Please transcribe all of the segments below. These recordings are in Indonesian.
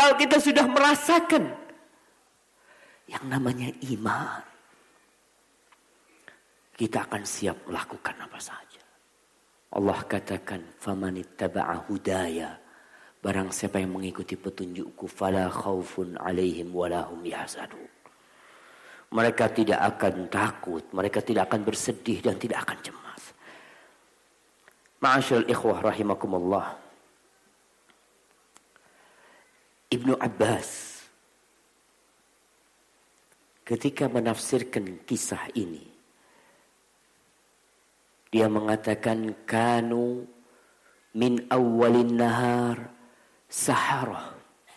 kalau kita sudah merasakan yang namanya iman, kita akan siap melakukan apa saja. Allah katakan, famanittaba'a hudaya, barang siapa yang mengikuti petunjukku, fala khaufun alaihim walahum yahzanun. Mereka tidak akan takut, mereka tidak akan bersedih dan tidak akan cemas. Ma'asyiral ikhwah rahimakumullah. Ibnu Abbas ketika menafsirkan kisah ini, dia mengatakan kanu min awwalin nahar saharah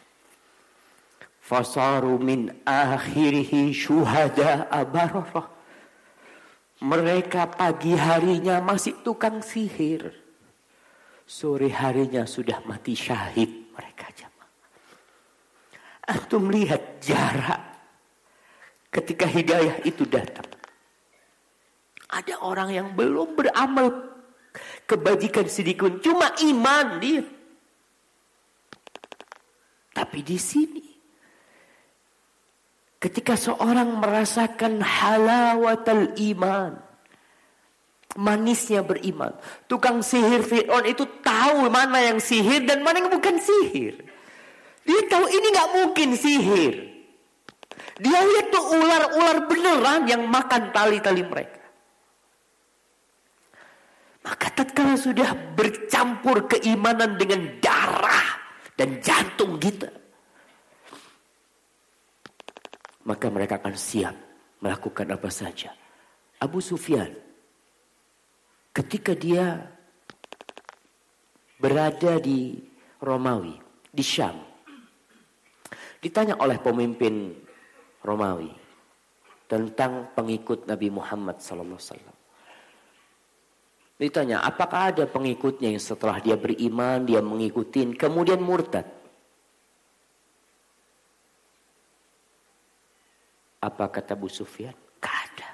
fasaru min akhirihi syuhada bararah. Mereka pagi harinya masih tukang sihir, sore harinya sudah mati syahid mereka. Antum lihat jarak ketika hidayah itu datang. Ada orang yang belum beramal kebajikan sedikit, cuma iman dia. Tapi di sini, ketika seorang merasakan halawatul iman, manisnya beriman. Tukang sihir Fir'aun itu tahu mana yang sihir dan mana yang bukan sihir. Dia tahu ini gak mungkin sihir. Dia lihat tuh ular-ular beneran yang makan tali-tali mereka. Maka tatkala sudah bercampur keimanan dengan darah dan jantung kita, maka mereka akan siap melakukan apa saja. Abu Sufyan, ketika dia berada di Romawi, di Syam, ditanya oleh pemimpin Romawi tentang pengikut Nabi Muhammad SAW. Ditanya, apakah ada pengikutnya yang setelah dia beriman, dia mengikutin, kemudian murtad? Apa kata Abu Sufyan? Gak ada.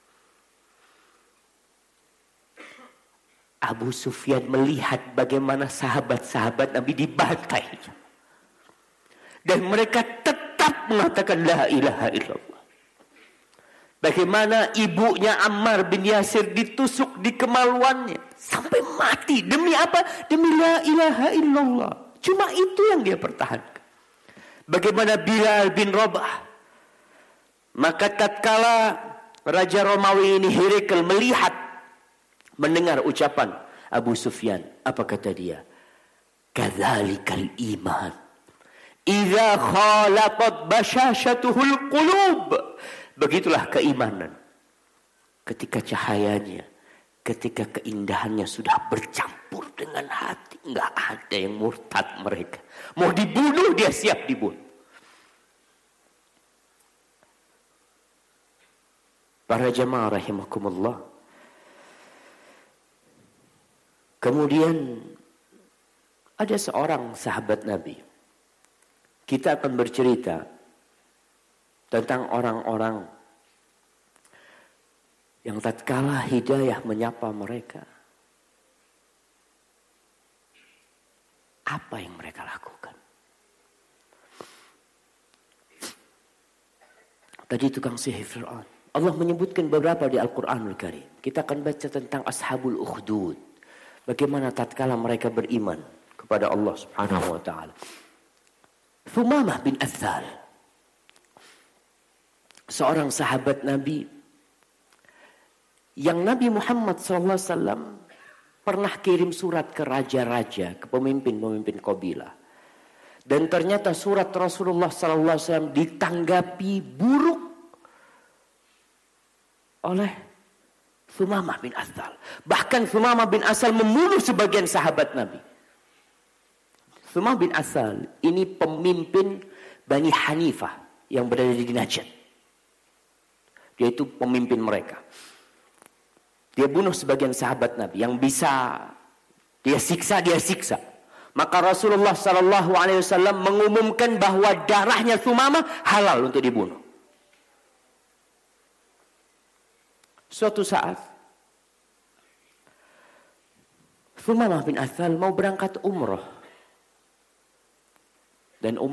Abu Sufyan melihat bagaimana sahabat-sahabat Nabi dibantai. Dan mereka tetap mengatakan la ilaha illallah. Bagaimana ibunya Ammar bin Yasir ditusuk di kemaluannya sampai mati. Demi apa? Demi la ilaha illallah. Cuma itu yang dia pertahankan. Bagaimana Bilal bin Rabah. Maka tatkala Raja Romawi ini Herakl melihat, mendengar ucapan Abu Sufyan, apa kata dia? Kadzalikal iman. Idza khalatat basyashatuhul qulub. Begitulah keimanan. Ketika cahayanya, ketika keindahannya sudah bercampur dengan hati, enggak ada yang murtad mereka. Mau dibunuh dia siap dibunuh. Para jamaah rahimakumullah. Kemudian ada seorang sahabat Nabi. Kita akan bercerita tentang orang-orang yang tatkala hidayah menyapa mereka, apa yang mereka lakukan? Tadi tukang sihir Fir'aun. Allah menyebutkan beberapa di Al-Quranul Karim. Kita akan baca tentang Ashabul Ukhdud. Bagaimana tatkala mereka beriman kepada Allah Subhanahu wa ta'ala. Thumamah bin Athal, seorang sahabat Nabi yang Nabi Muhammad SAW pernah kirim surat ke raja-raja, ke pemimpin-pemimpin kabilah. Dan ternyata surat Rasulullah SAW ditanggapi buruk oleh Thumamah bin Athal. Bahkan Thumamah bin Athal membunuh sebagian sahabat Nabi. Thumamah bin Athal ini pemimpin Bani Hanifah yang berada di Najd. Dia itu pemimpin mereka. Dia bunuh sebagian sahabat Nabi yang bisa dia siksa. Maka Rasulullah SAW mengumumkan bahwa darahnya Thumamah halal untuk dibunuh. Suatu saat Thumamah bin Athal mau berangkat umrah. Dan